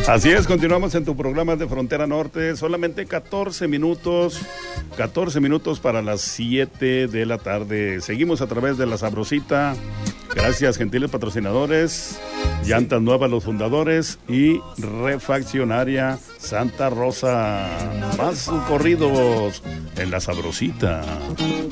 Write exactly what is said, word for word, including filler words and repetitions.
Así es, continuamos en tu programa de Frontera Norte, solamente catorce minutos, catorce minutos para las siete de la tarde. Seguimos a través de La Sabrosita, gracias gentiles patrocinadores, Llantas Nuevas Los Fundadores y Refaccionaria Santa Rosa. Más corridos en La Sabrosita.